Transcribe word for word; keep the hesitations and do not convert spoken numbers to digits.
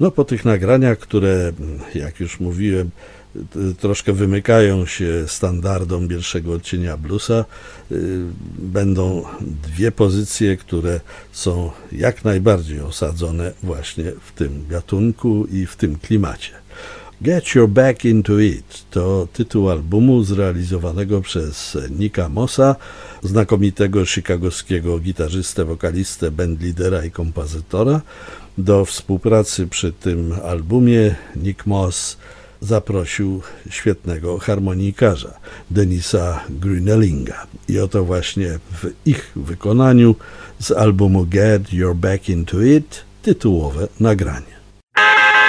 No po tych nagraniach, które, jak już mówiłem, troszkę wymykają się standardom pierwszego odcienia bluesa, będą dwie pozycje, które są jak najbardziej osadzone właśnie w tym gatunku i w tym klimacie. Get Your Back Into It to tytuł albumu zrealizowanego przez Nicka Mossa, znakomitego chicagowskiego gitarzystę, wokalistę, bandlidera i kompozytora. Do współpracy przy tym albumie Nick Moss zaprosił świetnego harmonikarza Denisa Grünelinga. I oto właśnie w ich wykonaniu z albumu Get Your Back Into It tytułowe nagranie.